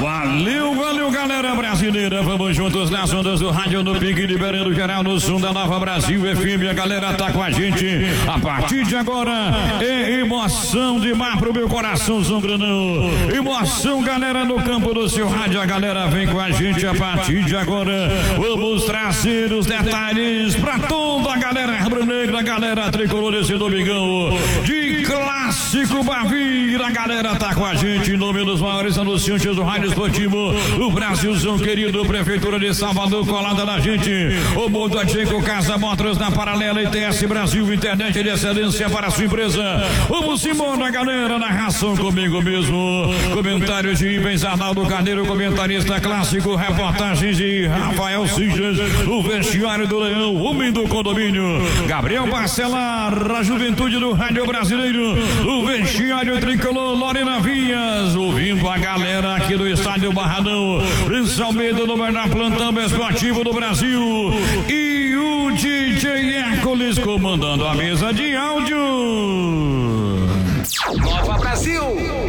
Valeu, galera brasileira. Vamos juntos nas ondas do rádio no Pique, liberando geral no som da Nova Brasil FM. A galera tá com a gente. A partir de agora é emoção de mar pro meu coração, São Grandão. Emoção, galera, no campo do seu rádio. A galera vem com a gente a partir de agora. Vamos trazer os detalhes pra toda a galera rubro-negra, a galera tricolor desse domingão de clássico Bavira. A galera tá com a gente em nome dos maiores anunciantes do rádio esportivo do Brasilzão querido, Prefeitura de Salvador colada na gente, o Mundo Antigo, Casa Motors na Paralela, ITS Brasil, internet de excelência para a sua empresa. Vamos embora, galera, narração comigo mesmo, comentários de Ivens Arnaldo Carneiro, comentarista clássico, reportagens de Rafael Sijas, o vestiário do Leão, homem do condomínio, Gabriel Bacelar, a juventude do rádio brasileiro, o vestiário tricolor, Lorena Vias, ouvindo a galera aqui do estádio Barradão, Prince Almeida no melhor plantão esportivo do Brasil, e o DJ Hércules comandando a mesa de áudio. Nova Brasil.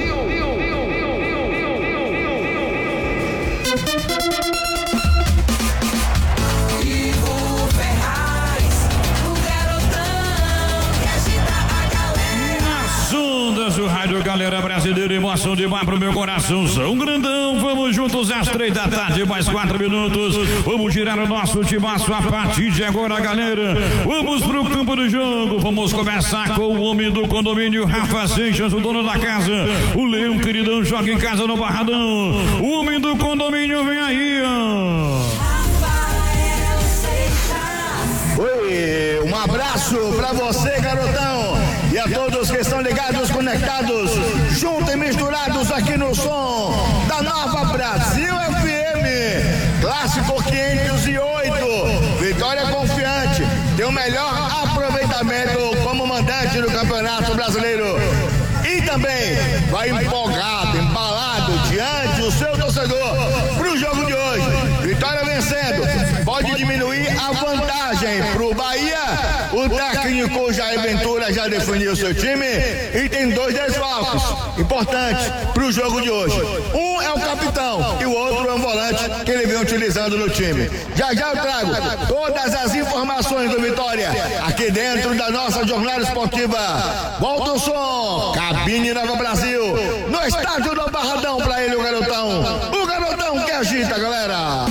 Do rádio, galera brasileira, emoção de mar pro meu coração, São Grandão. Vamos juntos às 3 da tarde, mais 4 minutos. Vamos girar o nosso timaço a partir de agora, galera. Vamos pro campo do jogo. Vamos começar com o homem do condomínio, Rafa Seixas, o dono da casa. O Leão queridão joga em casa no Barradão. O homem do condomínio vem aí, ó. Oi, um abraço pra você, garotão, e a todos que estão ligados, conectados, juntos e misturados aqui no som da Nova Brasil FM. Clássico 508, vitória confiante, tem o melhor aproveitamento como mandante do Campeonato Brasileiro. E também vai empolgado, embalado diante do seu torcedor pro jogo de hoje. Vitória vencendo, pode diminuir a vantagem pro Bahia. O técnico Jair Ventura já definiu seu time e tem 2 desfalques importantes pro jogo de hoje. Um é o capitão e o outro é um volante que ele vem utilizando no time. Já eu trago todas as informações do Vitória aqui dentro da nossa jornada esportiva. Volta o som, Cabine Nova Brasil, no estádio do Barradão pra ele, o garotão que agita, galera.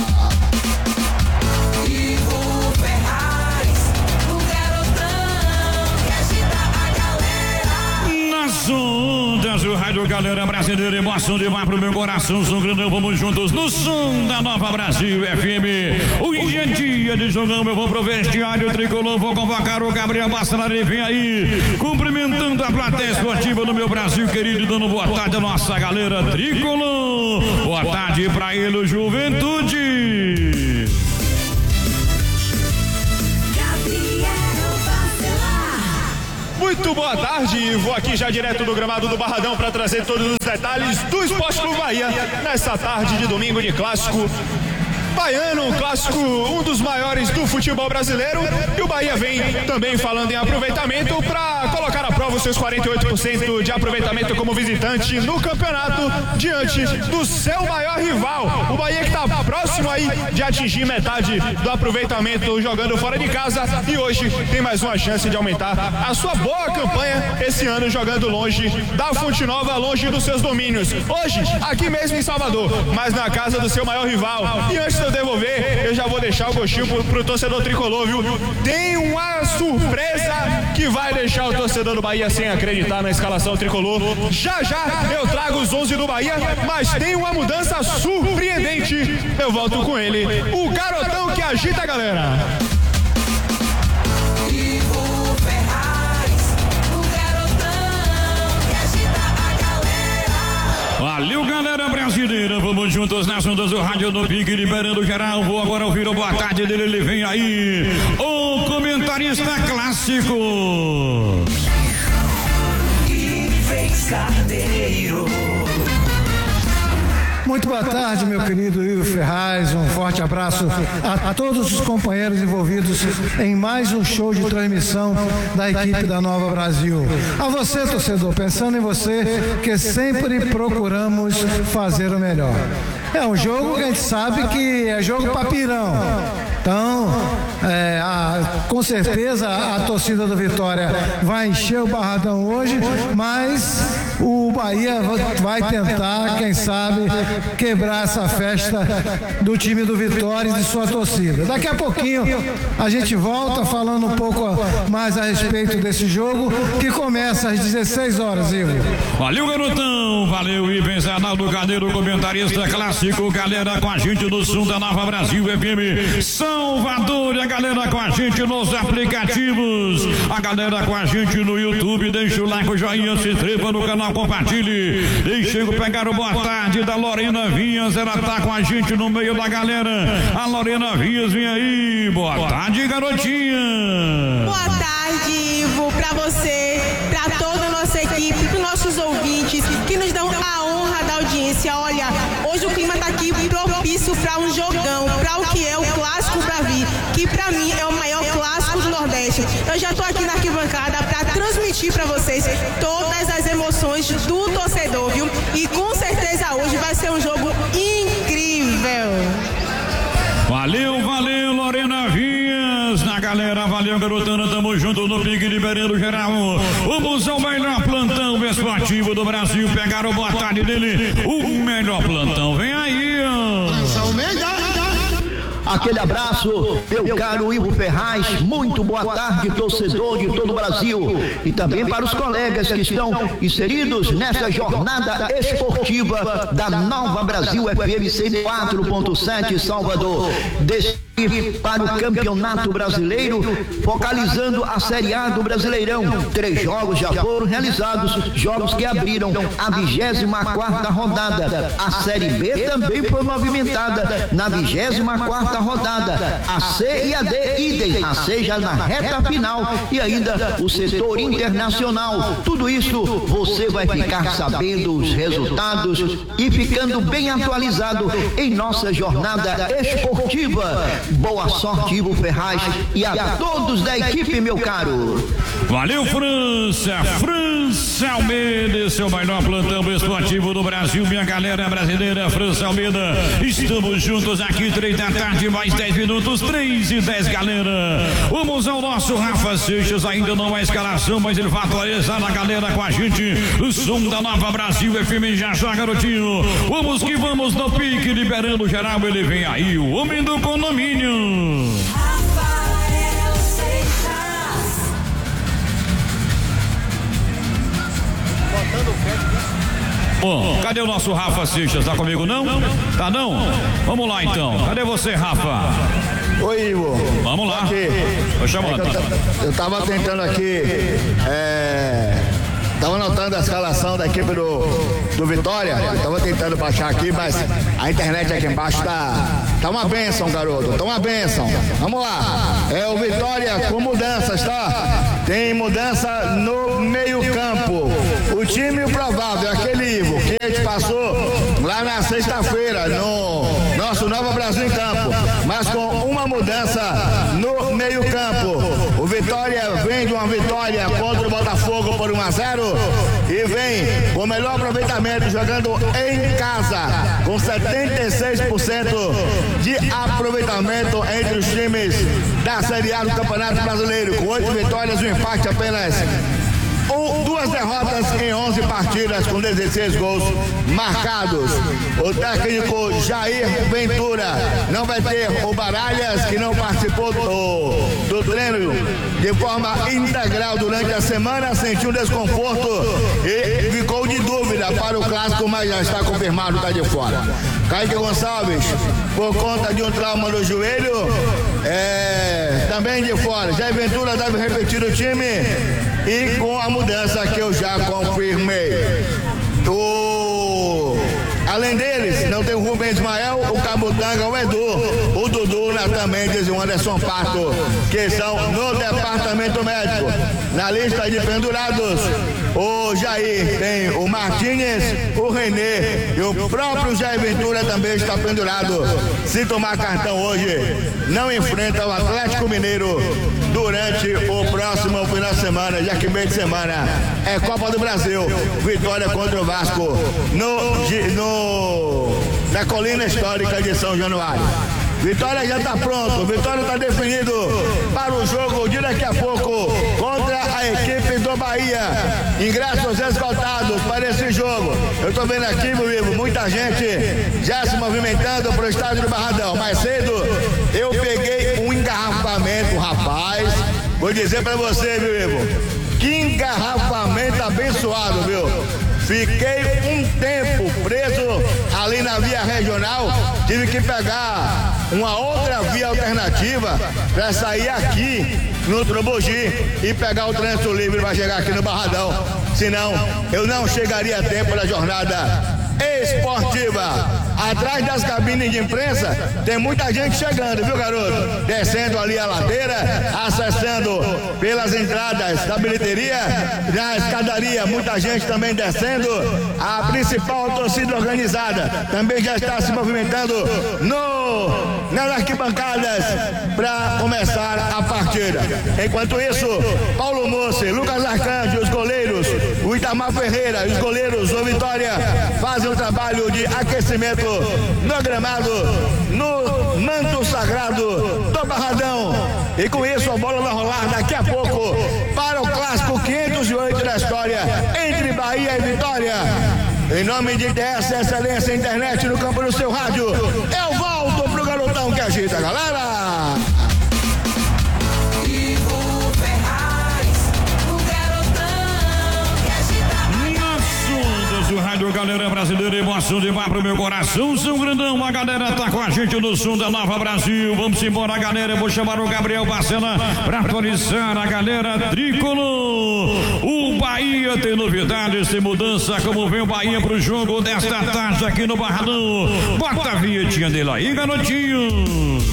Ondas do rádio, galera brasileira, emoção de mar pro meu coração, São Grandão. Vamos juntos no som da Nova Brasil FM. Hoje é dia de jogão, eu vou pro vestiário tricolor, vou convocar o Gabriel Bacelar, ele vem aí, cumprimentando a plateia esportiva do meu Brasil querido, dando boa tarde a nossa galera tricolor. Boa tarde pra ele, juventude. Muito boa tarde, vou aqui já direto do gramado do Barradão para trazer todos os detalhes do Esporte Clube Bahia nessa tarde de domingo de clássico baiano, um clássico, um dos maiores do futebol brasileiro, e o Bahia vem também falando em aproveitamento para colocar à prova os seus 48% de aproveitamento como visitante no campeonato diante do seu maior rival, o Bahia, que está próximo aí de atingir metade do aproveitamento jogando fora de casa, e hoje tem mais uma chance de aumentar a sua boa campanha esse ano jogando longe da Fonte Nova, longe dos seus domínios, hoje aqui mesmo em Salvador, mas na casa do seu maior rival. E antes de eu devolver, eu já vou deixar o gostinho pro torcedor tricolor, viu? Tem uma surpresa que vai deixar o torcedor do Bahia sem acreditar na escalação tricolor. Já eu trago os 11 do Bahia, mas tem uma mudança surpreendente. Eu volto com ele, o garotão que agita a galera. Valeu, galera brasileira, vamos juntos nas ondas do rádio no Pique, liberando geral. Vou agora ouvir o boa tarde dele, ele vem aí, o comentarista clássico Ivens Carneiro. Muito boa tarde, meu querido Ivo Ferraz. Um forte abraço a todos os companheiros envolvidos em mais um show de transmissão da equipe da Nova Brasil. A você, torcedor, pensando em você, que sempre procuramos fazer o melhor. É um jogo que a gente sabe que é jogo para pirão. Então, com certeza a torcida do Vitória vai encher o Barradão hoje, mas o Bahia vai tentar, quem sabe, quebrar essa festa do time do Vitória e de sua torcida. Daqui a pouquinho a gente volta falando um pouco mais a respeito desse jogo, que começa às 16 horas, Ivo. Valeu, garotão! Valeu, Ivens Arnaldo Carneiro, comentarista clássico, galera com a gente no som da Nova Brasil FM Salvador, e a galera com a gente nos aplicativos, a galera com a gente no YouTube, deixa o like, o joinha, se inscreva no canal, compartilhe. E chego pegar o boa tarde da Lorena Vinhas, ela tá com a gente no meio da galera. A Lorena Vinhas vem aí, boa tarde, garotinha. Boa tarde, Ivo, pra você, pra toda a nossa equipe, pros nossos ouvintes que nos dão a honra da audiência. Olha, hoje o clima tá aqui propício pra um jogão, pra o que é o Clássico Bravi, que pra mim é o maior clássico do Nordeste. Eu já tô aqui na arquibancada pra transmitir pra vocês todas as emoções do torcedor, viu? E com certeza hoje vai ser um jogo incrível. Valeu, valeu, Lorena Vinhas, na galera, valeu, garotana, tamo junto no pique liberando geral. Vamos ao melhor plantão esportivo do Brasil, pegaram o boa tarde dele, o melhor plantão, vem aí, ó. Aquele abraço, meu caro Ivo Ferraz, muito boa tarde, torcedor de todo o Brasil, e também para os colegas que estão inseridos nessa jornada esportiva da Nova Brasil FM 104.7 Salvador. Para o Campeonato Brasileiro, focalizando a Série A do Brasileirão. 3 jogos já foram realizados, jogos que abriram a 24ª rodada. A Série B também foi movimentada na 24ª rodada. A C e a D, idem, a C já na reta final, e ainda o setor internacional. Tudo isso você vai ficar sabendo os resultados e ficando bem atualizado em nossa jornada esportiva. Boa sorte, Ivo Ferraz, e a todos da equipe, meu caro. Valeu, França Almeida, esse é o melhor plantão esportivo do Brasil, minha galera brasileira. França Almeida, estamos juntos aqui, 3 da tarde, mais 10 minutos, 3:10, galera. Vamos ao nosso Rafa Seixas, ainda não há escalação, mas ele vai atualizar a galera com a gente, o som da Nova Brasil FM, já, garotinho. Vamos que vamos no pique, liberando geral, ele vem aí, o homem do condomínio. Rafael Seixas. Bom, cadê o nosso Rafa Seixas? Tá comigo não? Tá não? Vamos lá então. Cadê você, Rafa? Oi, Ivo. Vamos lá. Aqui. Tô chamando. Eu tava tentando aqui, tava anotando a escalação da equipe do Vitória. Tava tentando baixar aqui, mas a internet aqui embaixo tá uma bênção, garoto. Tá uma bênção. Vamos lá. É o Vitória com mudanças, tá? Tem mudança no meio-campo. O time provável, aquele Ivo que a gente passou lá na sexta-feira no nosso Nova Brasil em campo, mas com uma mudança no meio-campo. O Vitória vem de uma vitória contra o Botafogo por 1-0 e vem com o melhor aproveitamento jogando em casa, com 76% de aproveitamento entre os times da Série A do Campeonato Brasileiro, com 8 vitórias e um empate apenas. 2 derrotas em 11 partidas, com 16 gols marcados. O técnico Jair Ventura não vai ter o Baralhas, que não participou do treino de forma integral durante a semana, sentiu desconforto e ficou de dúvida para o clássico, mas já está confirmado, está de fora. Kaique Gonçalves, por conta de um trauma no joelho, também de fora. Jair Ventura deve repetir o time e com a mudança que eu já confirmei. Além deles, não tem o Rubens Ismael, o Cabutanga, o Edu, o Dudu, o Natan Mendes e o Anderson Pato, que são no departamento médico. Na lista de pendurados, o Jair tem o Martínez, o Renê e o próprio Jair Ventura também está pendurado. Se tomar cartão hoje, não enfrenta o Atlético Mineiro durante o próximo final de semana, já que meio de semana é Copa do Brasil, vitória contra o Vasco na colina histórica de São Januário. Vitória já está pronto, Vitória está definido para o jogo de daqui a pouco contra a equipe do Bahia. Ingressos esgotados para esse jogo. Eu estou vendo aqui, meu amigo, muita gente já se movimentando para o estádio do Barradão. Mais cedo eu peguei um engarrafamento, rapaz. Vou dizer para você, meu amigo, que engarrafamento abençoado, viu? Fiquei um tempo preso ali na via regional, tive que pegar uma outra via alternativa para sair aqui no Trombogi e pegar o trânsito livre para chegar aqui no Barradão. Senão, eu não chegaria a tempo da jornada esportiva. Atrás das cabines de imprensa tem muita gente chegando, viu, garoto? Descendo ali a ladeira, acessando pelas entradas da bilheteria, da escadaria, muita gente também descendo. A principal torcida organizada também já está se movimentando nas arquibancadas para começar a partida. Enquanto isso, Paulo Moce, Lucas Arcanjo, os goleiros, o Itamar Ferreira, os goleiros do Vitória fazem um trabalho de aquecimento no gramado, no manto sagrado do Barradão. E com isso a bola vai rolar daqui a pouco para o clássico 508 da história entre Bahia e Vitória. Em nome de DS Excelência Internet no campo do seu rádio, eu volto pro garotão que agita, galera. Do Rádio Galera Brasileira, emoção demais pro meu coração, São Grandão, a galera tá com a gente no som da Nova Brasil. Vamos embora, galera, eu vou chamar o Gabriel Bacena pra atualizar a galera tricolor. O Bahia tem novidades, tem mudança, como vem o Bahia pro jogo desta tarde aqui no Barradão. Bota a vinhetinha dele aí, garotinho.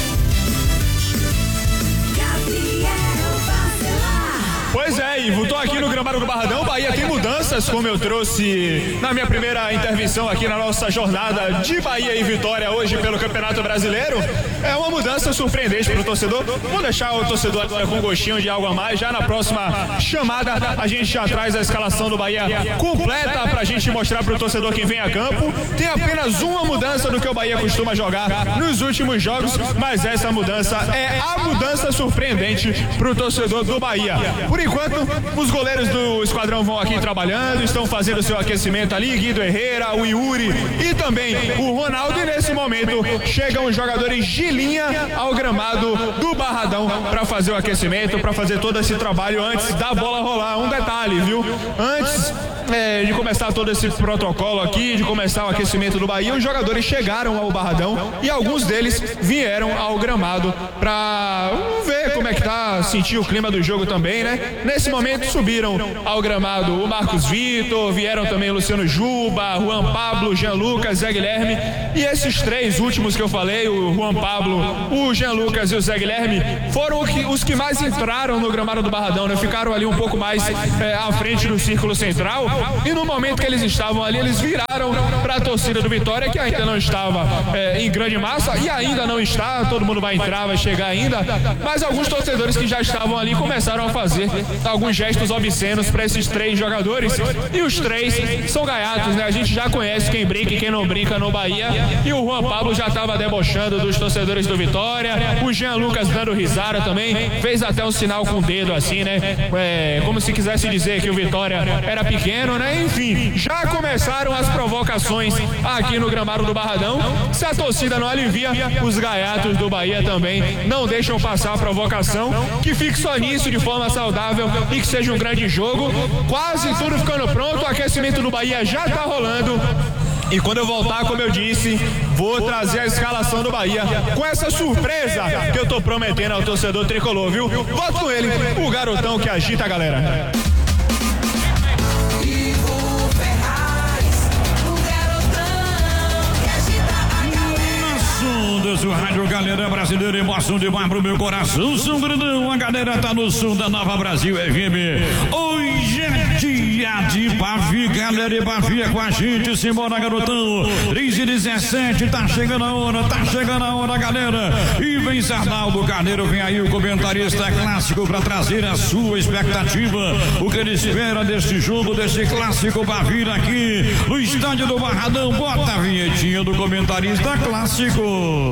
Pois é, Ivo, tô aqui no gramado do Barradão. Bahia tem mudanças, como eu trouxe na minha primeira intervenção aqui na nossa jornada de Bahia e Vitória hoje pelo Campeonato Brasileiro. É uma mudança surpreendente pro torcedor. Vamos deixar o torcedor agora com gostinho de algo a mais. Já na próxima chamada a gente já traz a escalação do Bahia completa pra gente mostrar pro torcedor quem vem a campo. Tem apenas uma mudança do que o Bahia costuma jogar nos últimos jogos, mas essa mudança é a mudança surpreendente pro torcedor do Bahia. Por enquanto, os goleiros do esquadrão vão aqui trabalhando, estão fazendo seu aquecimento ali, Guido Herrera, o Yuri e também o Ronaldo. E nesse momento chegam os jogadores de linha ao gramado do Barradão para fazer o aquecimento, para fazer todo esse trabalho antes da bola rolar. Um detalhe, viu? Antes de começar todo esse protocolo aqui, de começar o aquecimento do Bahia, os jogadores chegaram ao Barradão e alguns deles vieram ao gramado para ver como é que tá, sentir o clima do jogo também, né? Nesse momento subiram ao gramado o Marcos Vitor, vieram também o Luciano Juba, Juan Pablo, Jean Lucas, Zé Guilherme, e esses três últimos que eu falei, o Juan Pablo, o Jean Lucas e o Zé Guilherme, foram os que mais entraram no gramado do Barradão, né? Ficaram ali um pouco mais à frente do círculo central, e no momento que eles estavam ali, eles viraram para a torcida do Vitória, que ainda não estava em grande massa, e ainda não está, todo mundo vai entrar, vai chegar ainda, mas alguns torcedores que já estavam ali começaram a fazer alguns gestos obscenos para esses três jogadores, e os três são gaiatos, né? A gente já conhece quem brinca e quem não brinca no Bahia, e o Juan Pablo já estava debochando dos torcedores do Vitória, o Jean Lucas dando risada também, fez até um sinal com o dedo assim, né? Como se quisesse dizer que o Vitória era pequeno, né? Enfim, já começaram as provocações aqui no gramado do Barradão. Se a torcida não alivia, os gaiatos do Bahia também não deixam passar a provocação. Que fique só nisso, de forma saudável, e que seja um grande jogo. Quase tudo ficando pronto, o aquecimento do Bahia já tá rolando. E quando eu voltar, como eu disse, vou trazer a escalação do Bahia com essa surpresa que eu tô prometendo ao torcedor tricolor, viu? Volto com ele, o garotão que agita a galera. nosso rádio, galera brasileira, emoção demais pro meu coração, São Grandão, a galera tá no som da Nova Brasil FM. Hoje é dia de Bavi, galera, e Bavi é com a gente, simbora, garotão. 3h17, tá chegando a hora, galera. E vem Arnaldo Carneiro, vem aí o comentarista clássico pra trazer a sua expectativa, o que ele espera deste jogo, desse clássico Bavi aqui no estádio do Barradão. Bota a vinhetinha do comentarista clássico.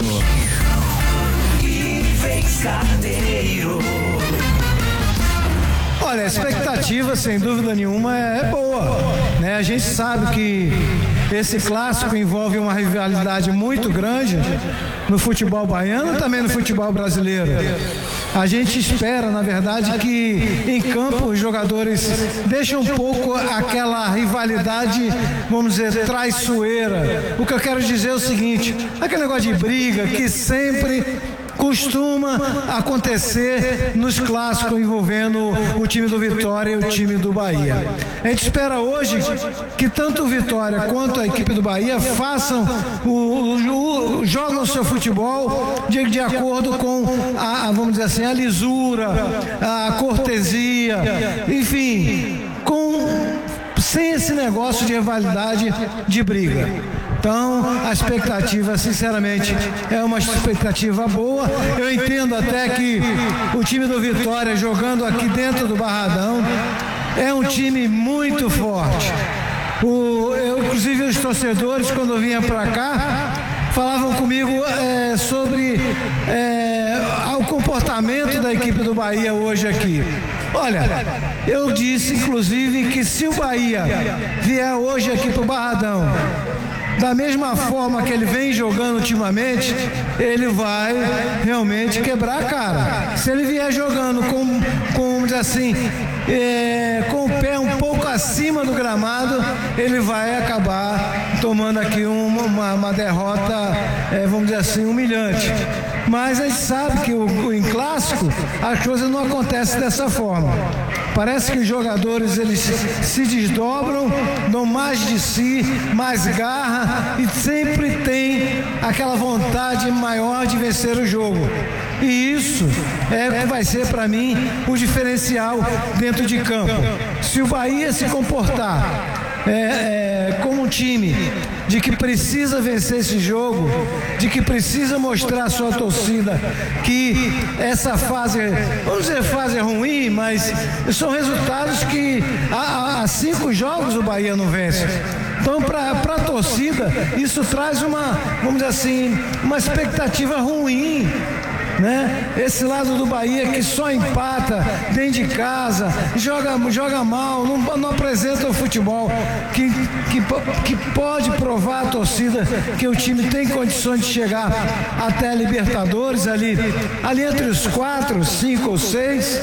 Olha, a expectativa, sem dúvida nenhuma, é boa, né? A gente sabe que esse clássico envolve uma rivalidade muito grande no futebol baiano e também no futebol brasileiro. A gente espera, na verdade, que em campo os jogadores deixem um pouco aquela rivalidade, vamos dizer, traiçoeira. O que eu quero dizer é o seguinte: aquele negócio de briga que sempre costuma acontecer nos clássicos envolvendo o time do Vitória e o time do Bahia. A gente espera hoje que tanto o Vitória quanto a equipe do Bahia façam jogam o seu futebol de acordo com vamos dizer assim, a lisura, a cortesia, enfim, sem esse negócio de rivalidade, de briga. Então, a expectativa, sinceramente, é uma expectativa boa. Eu entendo até que o time do Vitória, jogando aqui dentro do Barradão, é um time muito forte. Inclusive, os torcedores, quando eu vinha para cá, falavam comigo sobre o comportamento da equipe do Bahia hoje aqui. Olha, eu disse, inclusive, que se o Bahia vier hoje aqui para o Barradão, da mesma forma que ele vem jogando ultimamente, ele vai realmente quebrar a cara. Se ele vier jogando vamos dizer assim, com o pé um pouco acima do gramado, ele vai acabar tomando aqui uma derrota, vamos dizer assim, humilhante. Mas a gente sabe que em clássico as coisas não acontecem dessa forma. Parece que os jogadores eles se desdobram, dão mais de si, mais garra e sempre tem aquela vontade maior de vencer o jogo. E isso vai ser para mim o diferencial dentro de campo. Se o Bahia se comportar como um time de que precisa vencer esse jogo, de que precisa mostrar à sua torcida que essa fase, vamos dizer fase ruim, mas são resultados que há 5 jogos o Bahia não vence. Então, para a torcida, isso traz vamos dizer assim, uma expectativa ruim, né? Esse lado do Bahia que só empata dentro de casa, joga mal, não apresenta o futebol que pode provar à torcida que o time tem condições de chegar até a Libertadores ali entre os 4, 5 ou 6.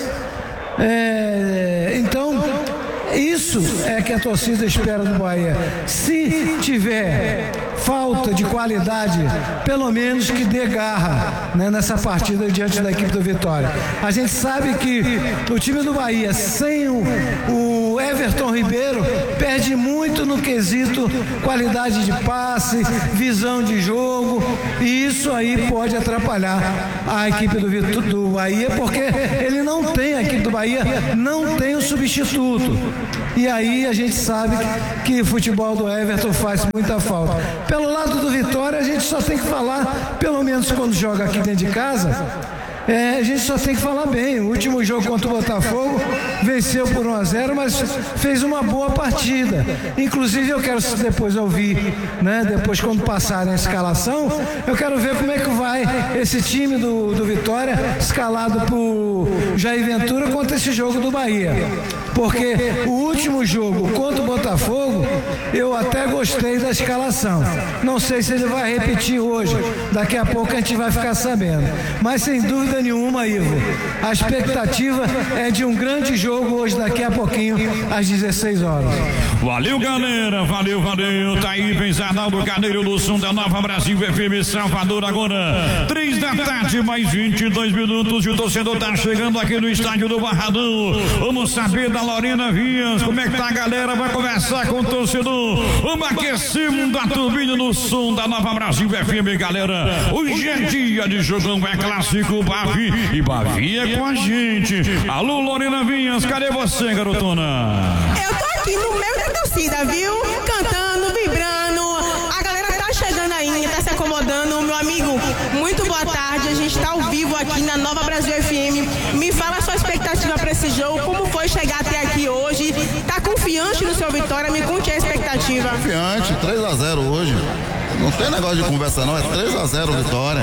Então, isso é que a torcida espera do Bahia. Se tiver falta de qualidade, pelo menos que dê garra, né, nessa partida diante da equipe do Vitória. A gente sabe que o time do Bahia, sem o Everton Ribeiro, perde muito no quesito qualidade de passe, visão de jogo, e isso aí pode atrapalhar a equipe do Bahia, porque a equipe do Bahia não tem o substituto. E aí a gente sabe que o futebol do Everton faz muita falta. Pelo lado do Vitória, a gente só tem que falar, pelo menos quando joga aqui dentro de casa, a gente só tem que falar bem. O último jogo contra o Botafogo venceu por 1-0, mas fez uma boa partida. Inclusive eu quero depois ouvir, né? Depois quando passarem a escalação, eu quero ver como é que vai esse time do Vitória escalado por Jair Ventura contra esse jogo do Bahia. Porque o último jogo contra o Botafogo, eu até gostei da escalação. Não sei se ele vai repetir hoje. Daqui a pouco a gente vai ficar sabendo. Mas sem dúvida nenhuma, Ivo, a expectativa é de um grande jogo hoje, daqui a pouquinho, às 16 horas. Valeu, galera, valeu. Tá aí, vem Arnaldo Carneiro do som da Nova Brasil FM Salvador, agora 3 da tarde, mais 22 minutos, e o torcedor tá chegando aqui no estádio do Barradão. Vamos saber da Lorena Vinhas. Como é que tá a galera? Vai conversar com o torcedor. Vamos aquecendo a turbina no som da Nova Brasil FM, galera. Hoje é dia de jogão, é clássico Bavi. E Bavi é com a gente. Alô, Lorena Vinhas, cadê você, garotona? Eu tô aqui no meio da torcida, viu? Cantando, vibrando. A galera tá chegando ainda, tá se acomodando. Meu amigo, muito boa tarde. A gente tá ao vivo aqui na Nova Brasil FM. Me fala a sua expectativa pra esse jogo. Como foi chegar até aqui hoje? Tá confiante no seu Vitória? Me conte a expectativa. Confiante, 3-0 hoje. Não tem negócio de conversa não, é 3-0 Vitória.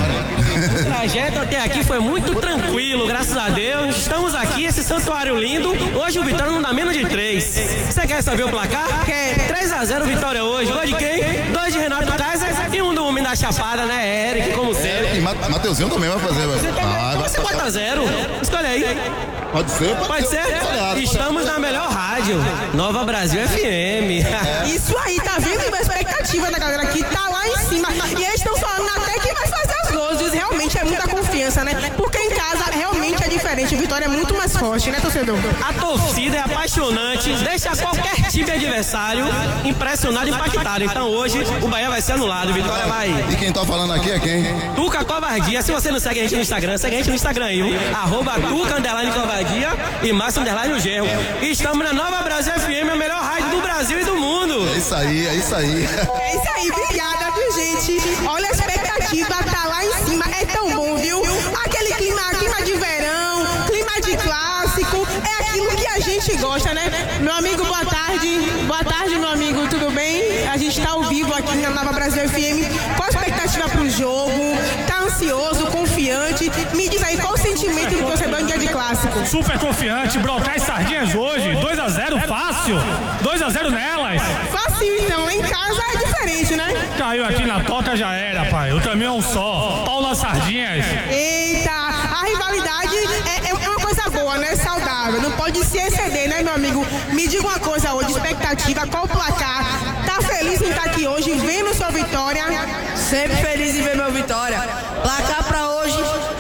O trajeto até aqui foi muito tranquilo, graças a Deus. Estamos aqui, esse santuário lindo. Hoje o Vitória não dá menos de 3. Você quer saber o placar? Quer 3-0 Vitória hoje. Gol de quem? 2 de Renato Kaiser e um do homem da Chapada, né? Eric, como sempre. E Mateuzinho também vai fazer. Você bota 0. Escolhe aí. Pode ser? Pode ser? Estamos na melhor rádio, Nova Brasil FM. Isso aí, tá vendo a expectativa da galera que tá lá em cima. E eles estão falando até que vai fazer as gols. Realmente é muita confiança, né? Porque em casa realmente é diferente. O Vitória é muito mais forte, né, torcedor? A torcida é apaixonante, deixa qualquer time adversário impressionado e impactado. Então hoje o Bahia vai ser anulado, o Vitória vai. E quem tá falando aqui é quem? Tuca Covardia. Se você não segue a gente no Instagram, segue a gente no Instagram aí, @Tuca_Covardia e Márcio_ Gerro. E estamos na Nova Brasil FM, a melhor rádio do Brasil e do mundo. É isso aí, é isso aí. É isso aí, obrigada, viu, gente? Olha a expectativa, tá lá em cima, é tão bom, viu? Aquele clima de verão, clima de clássico, é aquilo que a gente gosta, né? Meu amigo, boa tarde. Boa tarde, meu amigo, tudo bem? A gente tá ao vivo aqui na Nova Brasil FM. Qual a expectativa pro jogo? Tá ansioso, confiante? Me diz aí, qual o sentimento do torcedor em dia de clássico? Super confiante, brocar as sardinhas hoje, 2-0 fácil, 2-0 nelas. Fácil então, em casa é diferente, né? Caiu aqui na toca já era, pai, o caminho é um só, pau nas sardinhas. Eita, a rivalidade é uma coisa boa, né? Saudável, não pode se exceder, né, meu amigo? Me diga uma coisa hoje, expectativa, qual o placar? Tá feliz em estar aqui hoje, vendo sua vitória? Sempre feliz em ver meu Vitória. Placar pra hoje,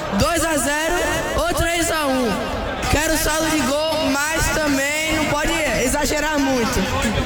2-0 ou 3-1. Quero saldo de gol, mas também não pode exagerar muito.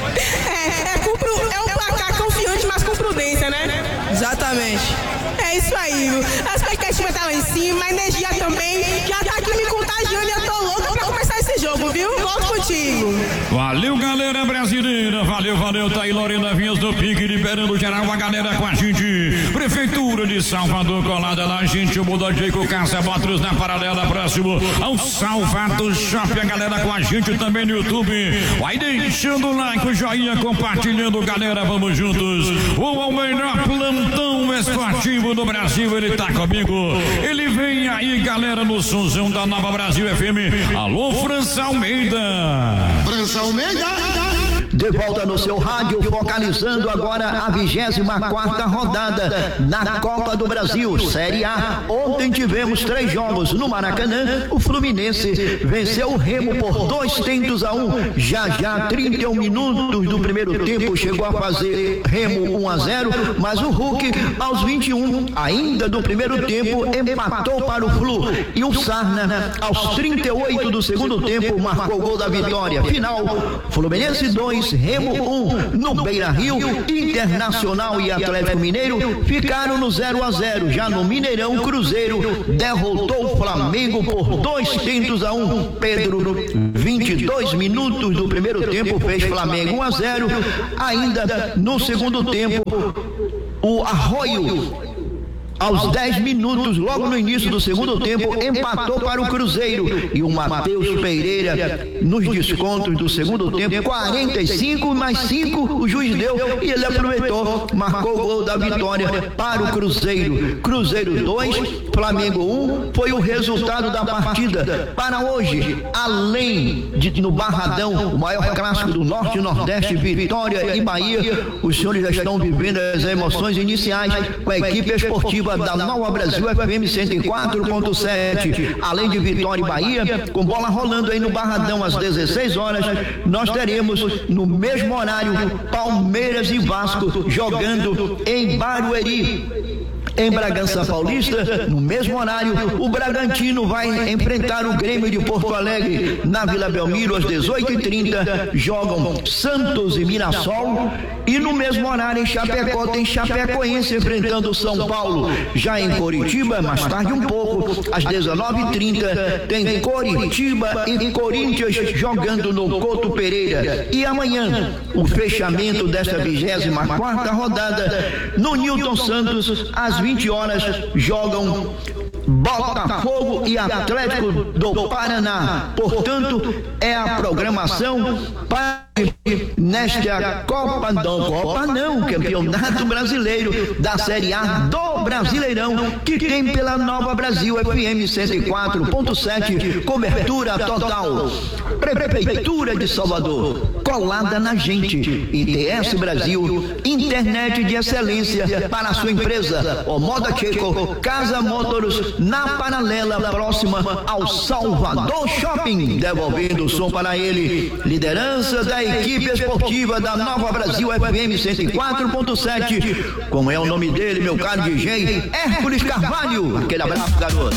É um placar confiante, mas com prudência, né? Exatamente. É isso aí, viu? A expectativa tá lá em cima, a energia também. Já tá aqui me contagiando e eu tô louco pra começar esse jogo, viu? Volto contigo. Valeu, galera brasileira. Valeu. Tá aí Lorena Vinhas do Pique, liberando geral a galera com a gente. Prefeitura de Salvador, colada lá, gente. O Buda Jacob Caça Botros na paralela, próximo ao Salvador Shopping. A galera com a gente também no YouTube. Vai deixando o like, o joinha, compartilhando, galera. Vamos juntos. O melhor plantão esportivo do Brasil, ele tá comigo. Ele vem aí, galera, no somzão da Nova Brasil FM. Alô, França Almeida. França Almeida. De volta no seu rádio, focalizando agora a 24ª rodada na Copa do Brasil, Série A. Ontem tivemos 3 jogos no Maracanã. O Fluminense venceu o Remo por 2-1. Já 31 minutos do primeiro tempo chegou a fazer Remo 1-0, mas o Hulk aos 21 ainda do primeiro tempo empatou para o Flu, e o Sarna aos 38 do segundo tempo marcou o gol da vitória. Final, Fluminense 2, Remo 1. No Beira-Rio, Internacional e Atlético Mineiro ficaram no 0-0. Já no Mineirão, Cruzeiro derrotou o Flamengo por 2-1. Pedro, 22 minutos do primeiro tempo, fez Flamengo 1-0. Ainda no segundo tempo, o Arroio, aos 10 minutos, logo no início do segundo tempo, empatou para o Cruzeiro. E o Matheus Pereira, nos descontos do segundo tempo, 45 mais 5, o juiz deu e ele aproveitou, marcou o gol da vitória para o Cruzeiro. Cruzeiro 2, Flamengo 1, foi o resultado da partida. Para hoje, além de no Barradão, o maior clássico do Norte e Nordeste, Vitória e Bahia, os senhores já estão vivendo as emoções iniciais com a equipe esportiva da Nova Brasil FM 104.7. Além de Vitória e Bahia, com bola rolando aí no Barradão às 16 horas, nós teremos no mesmo horário Palmeiras e Vasco jogando em Barueri. Em Bragança Paulista, no mesmo horário, o Bragantino vai enfrentar o Grêmio de Porto Alegre. Na Vila Belmiro, às 18h30, jogam Santos e Mirassol. E no mesmo horário, em Chapecó, tem Chapecoense enfrentando São Paulo. Já em Coritiba, mais tarde um pouco, às 19h30, tem Coritiba e Corinthians jogando no Couto Pereira. E amanhã, o fechamento desta 24ª rodada, no Newton Santos, às 20 horas, jogam Botafogo e Atlético do Paraná. Portanto, é a programação para nesta Campeonato Brasileiro da Série A do Brasileirão, que tem pela Nova Brasil FM 104.7, cobertura total. Prefeitura de Salvador, colada na gente. ITS Brasil, internet de excelência para a sua empresa. O Moda Checo, Casa Motors, na paralela próxima ao Salvador Shopping, devolvendo o som para ele. Liderança da equipe esportiva da Nova Brasil FM 104.7. Como é o nome dele, meu caro DJ? Hércules Carvalho. Aquele abraço, garoto.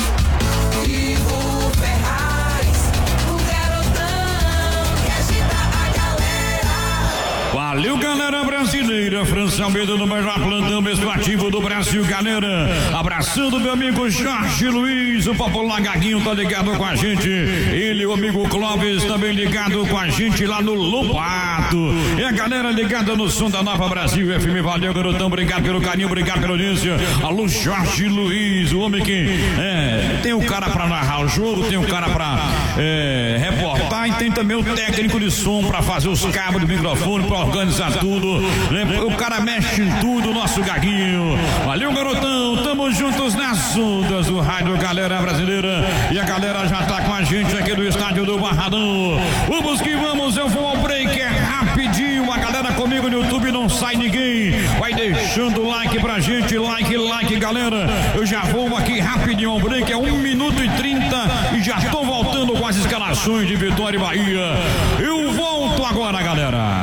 Valeu, galera brasileira. França Almeida no melhor plantão esportivo do Brasil, galera. Abraçando meu amigo Jorge Luiz, o popular Gaguinho tá ligado com a gente. Ele, o amigo Clóvis, também ligado com a gente lá no Lobato. E a galera ligada no som da Nova Brasil FM. Valeu, garotão. Obrigado pelo carinho, obrigado pela audiência. Alô, Jorge Luiz, o homem que tem o cara pra narrar o jogo, tem o cara pra reportar e tem também o técnico de som pra fazer os cabos do microfone, pra organizar tudo, né? O cara mexe em tudo, nosso Gaguinho. Valeu, garotão, tamo juntos nas ondas do rádio, galera brasileira. E a galera já tá com a gente aqui do estádio do Barradão. Vamos que vamos, eu vou ao break, rapidinho. A galera comigo no YouTube, não sai ninguém. Vai deixando o like pra gente, like, galera. Eu já vou aqui rapidinho ao break, é 1 minuto e 30 e já tô voltando com as escalações de Vitória e Bahia. Eu volto agora, galera.